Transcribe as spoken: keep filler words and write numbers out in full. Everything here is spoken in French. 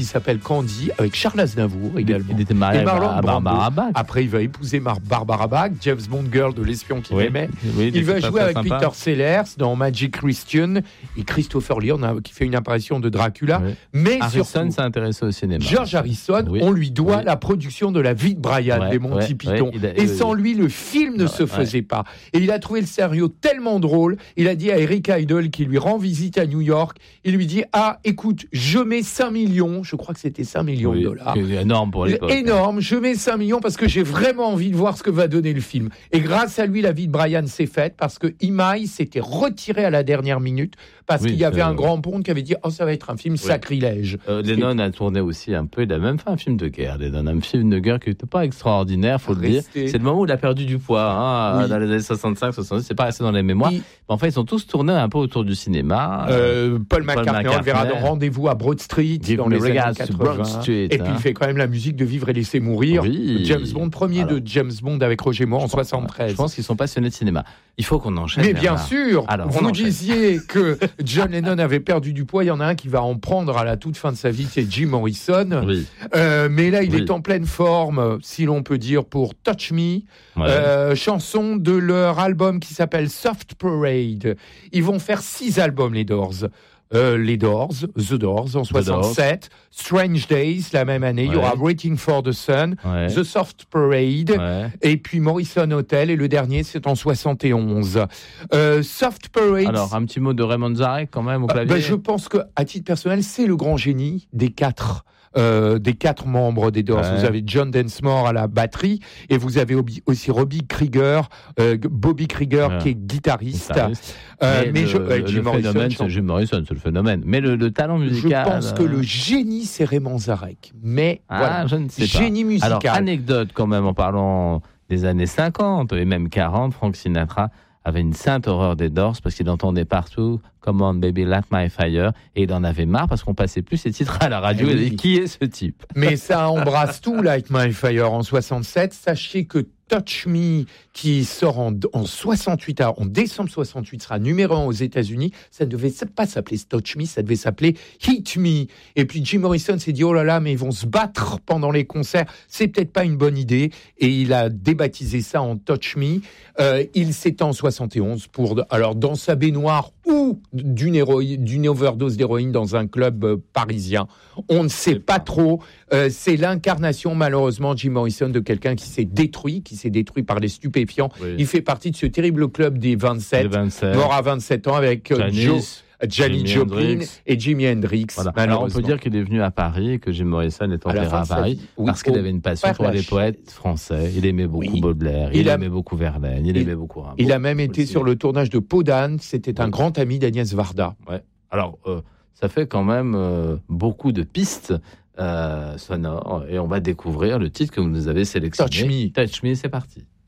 qui s'appelle Candy, avec Charles Aznavour également. Il était marié et Marlon à Brando. Barbara Bach. Après, il va épouser Mar- Barbara Bach, James Bond girl de l'espion qu'il Oui. aimait. Oui, il va était jouer très avec sympa. Peter Sellers dans Magic Christian et Christopher Lee on a, qui fait une apparition de Dracula. Oui. Mais Harrison surtout, s'est intéressé au cinéma. George Harrison, Oui. on lui doit Oui. la production de La vie de Brian Ouais, des Monty ouais, Python. ouais, il a- et oui, sans oui. lui, le film ne Ouais, se ouais. faisait pas. Et il a trouvé le scénario tellement drôle. Il a dit à Eric Idle, qui lui rend visite à New York, il lui dit « Ah, écoute, je mets cinq millions, je crois que c'était cinq millions Oui, de dollars. c'est énorme pour l'époque. Énorme, je mets cinq millions parce que j'ai vraiment envie de voir ce que va donner le film. » Et grâce à lui, La vie de Brian s'est faite parce que Imai s'était retiré à la dernière minute parce Oui, qu'il y avait c'est- un grand ponte qui avait dit « Oh, ça va être un film sacrilège. Euh, Lennon a tourné aussi un peu, il a même fait un film de guerre. Lennon, un film de guerre qui n'était pas extraordinaire, faut le dire. Resté. C'est le moment où il a perdu du poids, hein, Oui. dans les années soixante-cinq, soixante-dix, c'est pas resté dans les mémoires. Il- Mais enfin, ils sont tous tournés un peu autour du cinéma. Euh, Paul, Paul McCartney, on le verra dans McCartney. Rendez-vous à Broad Street Give dans me les années regards to quatre-vingts. Broad Street, Et puis hein. il fait quand même la musique de Vivre et laisser mourir. Oui. James Bond, premier Alors. de James Bond avec Roger Moore en Je pense- soixante-treize. Je pense qu'ils sont passionnés de cinéma. Il faut qu'on enchaîne. Mais bien Bernard. sûr, Alors, on vous enchaîne. disiez que John Lennon avait perdu du poids. Il y en a un qui va en prendre à la toute fin de sa vie, c'est Jim Morrison. Oui. Euh, mais là, il Oui. est en pleine forme, si l'on peut dire, pour Touch Me, Ouais. euh, chanson de leur album qui s'appelle Soft Parade. Ils vont faire six albums, les Doors. Euh, les Doors, The Doors en soixante-sept, Strange Days la même année, il y Ouais. aura Waiting for the Sun, Ouais. The Soft Parade, Ouais. et puis Morrison Hotel, et le dernier c'est en soixante et onze. Euh, Soft Parade. Alors, un petit mot de Raymond Zarek quand même au Euh, clavier. ben, je pense que, à titre personnel, c'est le grand génie des quatre. Euh, des quatre membres des Doors. Ouais. Vous avez John Densmore à la batterie et vous avez obi- aussi Robbie Krieger, euh, Bobby Krieger Ouais. qui est guitariste. Guitariste. Euh, mais le, je, euh, le Jim Morrison, phénomène, chante. c'est Jim Morrison, c'est le phénomène. Mais le, le talent Je musical. pense que euh, le génie c'est Raymond Zarek. Mais Ah, voilà, je ne sais pas. génie musical. Alors, anecdote quand même en parlant des années cinquante et même quarante, Frank Sinatra avait une sainte horreur des Doors parce qu'il entendait partout Come on baby light my fire et il en avait marre parce qu'on passait plus ces titres à la radio. Eh Il oui. dit, qui est ce type? Mais ça embrasse tout, Light My Fire en soixante-sept. Sachez que Touch Me, qui sort en, en soixante-huit, en décembre soixante-huit, sera numéro un aux États-Unis. Ça ne devait pas s'appeler Touch Me, ça devait s'appeler Hit Me. Et puis Jim Morrison s'est dit, oh là là, mais ils vont se battre pendant les concerts. C'est peut-être pas une bonne idée. Et il a débaptisé ça en Touch Me. Euh, il s'étend en soixante et onze pour, alors, dans sa baignoire ou d'une héroïne, d'une overdose d'héroïne dans un club euh, parisien. On ne sait pas trop. Euh, c'est l'incarnation, malheureusement, Jim Morrison, de quelqu'un qui s'est détruit, qui s'est détruit par les stupéfiants. Oui. Il fait partie de ce terrible club des vingt-sept, Les vingt-sept. mort à vingt-sept ans avec euh, Janis, Joe, Janis Jimi Joplin Hendrix. et Jimi Hendrix. Voilà. Alors, on Malheureusement. peut dire qu'il est venu à Paris et que Jim Morrison est À la enterré fin à de sa Paris vie. Oui, parce qu'il au avait une passion Père pour les Lachaise. poètes français. Il aimait beaucoup Oui. Baudelaire, il, Il a- aimait beaucoup Verlaine, il, Il- aimait beaucoup Rimbaud. Il a même été aussi. sur le tournage de Peau d'âne. C'était un Oui. grand ami d'Agnès Varda. Ouais. Alors, euh, ça fait quand même euh, beaucoup de pistes euh, sonores et on va découvrir le titre que vous nous avez sélectionné. Touch Me. Touch Me, c'est parti.